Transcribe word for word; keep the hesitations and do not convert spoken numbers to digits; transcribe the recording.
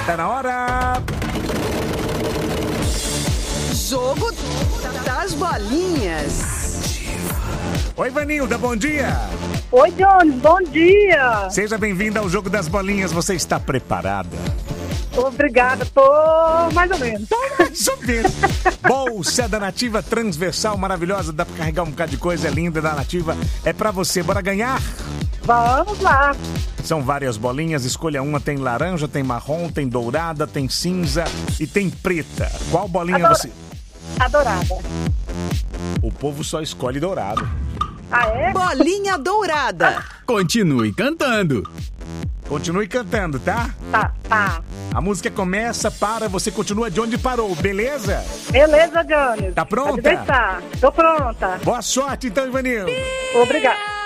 Tá na hora. Jogo das bolinhas. Oi, Vanilda, bom dia. Oi, Jones, bom dia. Seja bem-vinda ao Jogo das Bolinhas. Você está preparada? Obrigada, tô mais ou menos. Tô mais ou menos. Bolsa da Nativa transversal, maravilhosa. Dá pra carregar um bocado de coisa, é linda da Nativa. É pra você, bora ganhar? Vamos lá. São várias bolinhas, escolha uma. Tem laranja, tem marrom, tem dourada, tem cinza e tem preta. Qual bolinha Adora... você... Adorada. O povo só escolhe dourado. Ah, é? Bolinha dourada. Continue cantando. Continue cantando, tá? Tá, tá. A música começa, para, você continua de onde parou, beleza? Beleza, Jones. Tá pronta? Pode deixar. Tô pronta. Boa sorte, então, Ivanildo. Obrigada.